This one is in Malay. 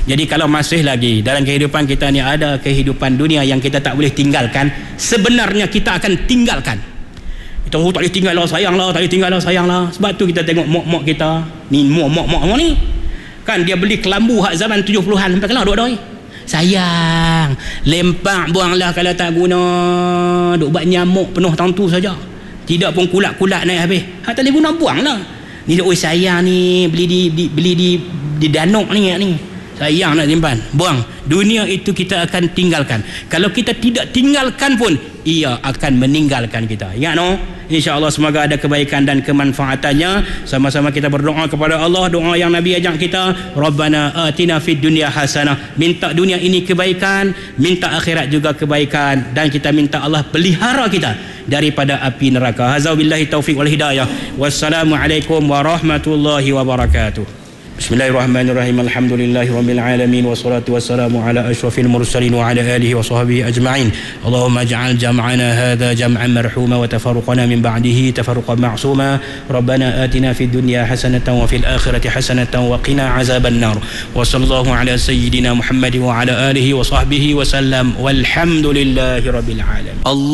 Jadi kalau masih lagi dalam kehidupan kita ni ada kehidupan dunia yang kita tak boleh tinggalkan, sebenarnya kita akan tinggalkan. Kita tak boleh tinggal lah, sayang lah, tak boleh tinggal lah, sayang lah. Sebab tu kita tengok mak-mak kita ni, mak-mak ni kan dia beli kelambu hak zaman 70-an sampai kelah duk-duk ni. Sayang, lempak buanglah kalau tak guna, duk buat nyamuk penuh tangtu saja. Tidak pun kulat-kulat naik habis. Hak tak boleh guna, buanglah. Ni oi sayang ni, beli di Danok ni. Sayang nak simpan, buang. Dunia itu kita akan tinggalkan. Kalau kita tidak tinggalkan pun, ia akan meninggalkan kita. Ingat no? InsyaAllah semoga ada kebaikan dan kemanfaatannya. Sama-sama kita berdoa kepada Allah, doa yang Nabi ajak kita, Rabbana atina fid dunya hasanah. Minta dunia ini kebaikan, minta akhirat juga kebaikan, dan kita minta Allah pelihara kita daripada api neraka. Hazza billahi taufiq wal hidayah. Wassalamualaikum warahmatullahi wabarakatuh. Bismillahirrahmanirrahim. Alhamdulillahi rabbil alamin, wassalatu wassalamu ala asyrafil mursalin wa ala alihi wa sahbihi ajma'in. Allahumma ij'al jam'ana hadha jam'an marhuma wa tafarruqana min ba'dihi tafarruqan ma'suma. Rabbana atina fid dunya hasanatan wa fil akhirati hasanatan wa qina azaban nar. Wa sallallahu ala sayyidina Muhammad wa ala alihi wa sahbihi wa sallam. Walhamdulillahi rabbil alamin. Allah